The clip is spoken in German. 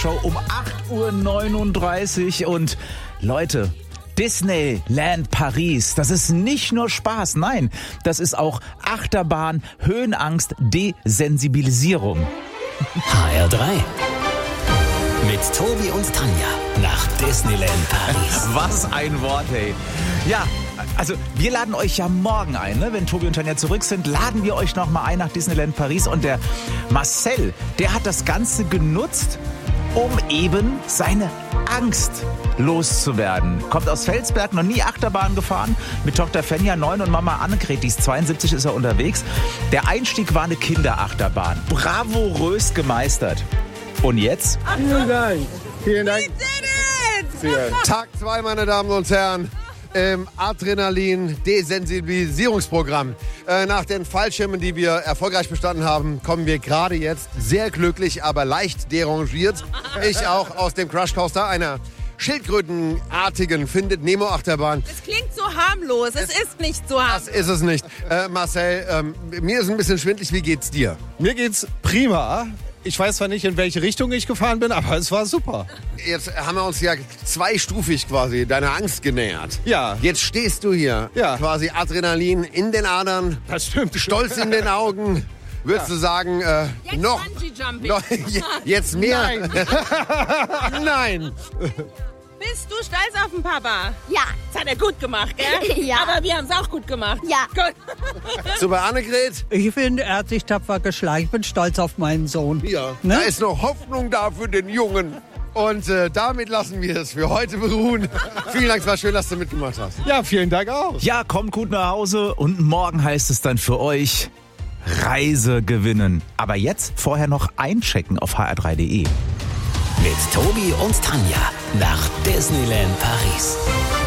Show um 8:39 Uhr und Leute, Disneyland Paris, das ist nicht nur Spaß, nein, das ist auch Achterbahn, Höhenangst, Desensibilisierung. HR3 mit Tobi und Tanja nach Disneyland Paris. Was ein Wort, hey. Ja, also wir laden euch ja morgen ein, ne? Wenn Tobi und Tanja zurück sind, laden wir euch nochmal ein nach Disneyland Paris. Und der Marcel, der hat das Ganze genutzt, um eben seine Angst loszuwerden. Kommt aus Felsberg, noch nie Achterbahn gefahren, mit Tochter Fenja 9 und Mama Annegret, die ist 72, ist er unterwegs. Der Einstieg war eine Kinderachterbahn. Bravourös gemeistert. Und jetzt? Vielen Dank. Vielen Dank. Tag 2, meine Damen und Herren. Adrenalin-Desensibilisierungsprogramm. Nach den Fallschirmen, die wir erfolgreich bestanden haben, kommen wir gerade jetzt sehr glücklich, aber leicht derangiert. Ich auch aus dem Crush Coaster, einer schildkrötenartigen Findet Nemo Achterbahn. Es klingt so harmlos, es ist nicht so harmlos. Das ist es nicht. Marcel, mir ist ein bisschen schwindelig. Wie geht's dir? Mir geht's prima. Ich weiß zwar nicht, in welche Richtung ich gefahren bin, aber es war super. Jetzt haben wir uns ja zweistufig quasi deiner Angst genähert. Ja. Jetzt stehst du hier, Ja. quasi Adrenalin in den Adern, Das stimmt. Stolz in den Augen. Würdest du sagen, Jetzt noch Bungee-Jumping. jetzt mehr? Nein. Bist du stolz auf den Papa? Ja. Das hat er gut gemacht, gell? Ja. Aber wir haben es auch gut gemacht. Ja. Gut. So, bei Annegret? Ich finde, er hat sich tapfer geschlagen. Ich bin stolz auf meinen Sohn. Ja. Ne? Da ist noch Hoffnung da für den Jungen. Und damit lassen wir es für heute beruhen. Vielen Dank, es war schön, dass du mitgemacht hast. Ja, vielen Dank auch. Ja, kommt gut nach Hause und morgen heißt es dann für euch Reise gewinnen. Aber jetzt vorher noch einchecken auf hr3.de. Mit Tobi und Tanja nach Disneyland Paris.